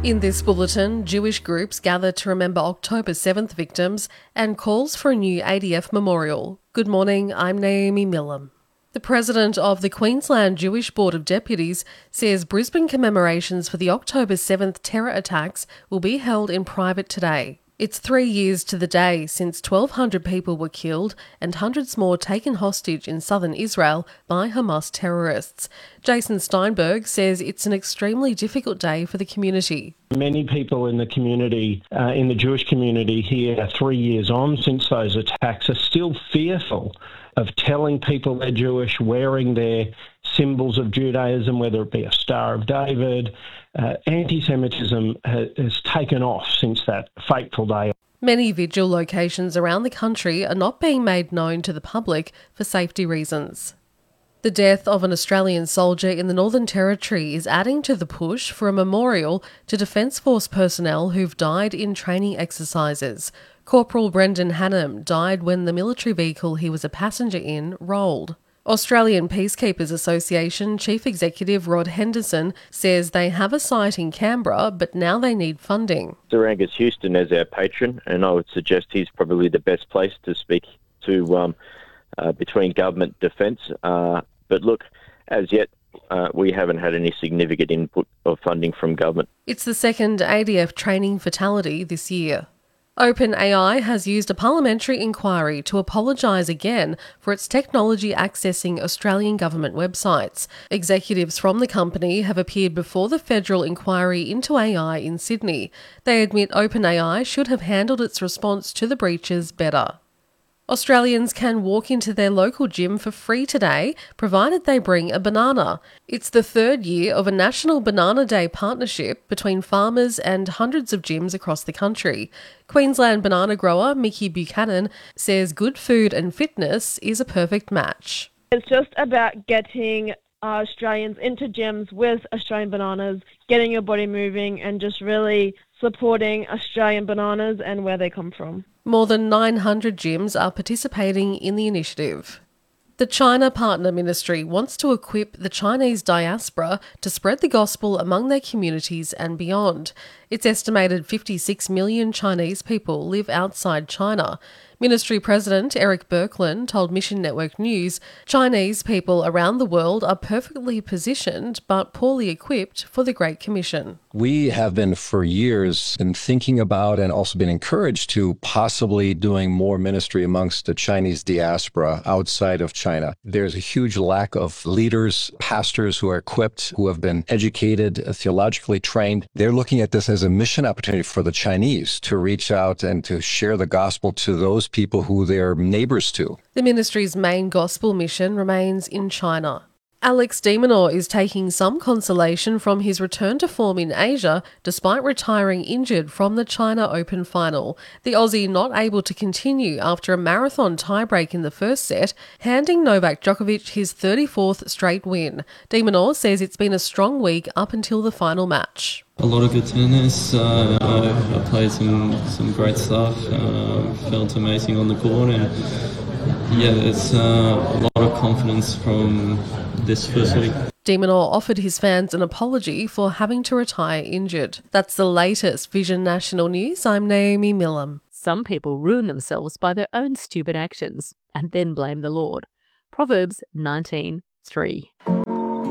In this bulletin, Jewish groups gather to remember October 7th victims and calls for a new ADF memorial. Good morning, I'm Naomi Millam. The president of the Queensland Jewish Board of Deputies says Brisbane commemorations for the October 7th terror attacks will be held in private today. It's 3 years to the day since 1,200 people were killed and hundreds more taken hostage in southern Israel by Hamas terrorists. Jason Steinberg says it's an extremely difficult day for the community. Many people in the community, in the Jewish community here, 3 years on since those attacks, are still fearful of telling people they're Jewish, wearing their symbols of Judaism, whether it be a Star of David. Anti-Semitism has taken off since that fateful day. Many vigil locations around the country are not being made known to the public for safety reasons. The death of an Australian soldier in the Northern Territory is adding to the push for a memorial to Defence Force personnel who've died in training exercises. Corporal Brendan Hannam died when the military vehicle he was a passenger in rolled. Australian Peacekeepers Association Chief Executive Rod Henderson says they have a site in Canberra, but now they need funding. Sir Angus Houston is our patron, and I would suggest he's probably the best place to speak to between government defence. But look, as yet, we haven't had any significant input of funding from government. It's the second ADF training fatality this year. OpenAI has used a parliamentary inquiry to apologise again for its technology accessing Australian government websites. Executives from the company have appeared before the federal inquiry into AI in Sydney. They admit OpenAI should have handled its response to the breaches better. Australians can walk into their local gym for free today, provided they bring a banana. It's the third year of a National Banana Day partnership between farmers and hundreds of gyms across the country. Queensland banana grower Mickey Buchanan says good food and fitness is a perfect match. It's just about getting Australians into gyms with Australian bananas, getting your body moving and just really supporting Australian bananas and where they come from. More than 900 gyms are participating in the initiative. The China Partner Ministry wants to equip the Chinese diaspora to spread the gospel among their communities and beyond. It's estimated 56 million Chinese people live outside China. Ministry President Eric Birkeland told Mission Network News Chinese people around the world are perfectly positioned but poorly equipped for the Great Commission. We have been for years been thinking about and also been encouraged to possibly doing more ministry amongst the Chinese diaspora outside of China. There's a huge lack of leaders, pastors who are equipped, who have been educated, theologically trained. They're looking at this as a mission opportunity for the Chinese to reach out and to share the gospel to those people who they're neighbors to. The ministry's main gospel mission remains in China. Alex de Minaur is taking some consolation from his return to form in Asia despite retiring injured from the China Open final. The Aussie not able to continue after a marathon tiebreak in the first set, handing Novak Djokovic his 34th straight win. De Minaur says it's been a strong week up until the final match. A lot of good tennis. I played some great stuff. Felt amazing on the court, and it's a lot of confidence from this first week. De Minaur offered his fans an apology for having to retire injured. That's the latest Vision National News. I'm Naomi Millam. Some people ruin themselves by their own stupid actions and then blame the Lord. Proverbs 19:3.